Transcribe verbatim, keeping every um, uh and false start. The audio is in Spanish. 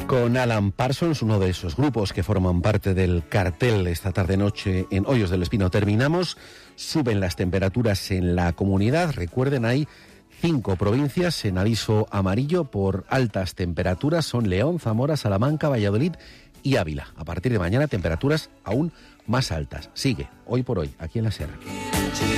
Con Alan Parsons, uno de esos grupos que forman parte del cartel esta tarde-noche en Hoyos del Espino. Terminamos, suben las temperaturas en la comunidad. Recuerden, hay cinco provincias en aviso amarillo por altas temperaturas. Son León, Zamora, Salamanca, Valladolid y Ávila. A partir de mañana, temperaturas aún más altas. Sigue, hoy por hoy, aquí en la Sierra.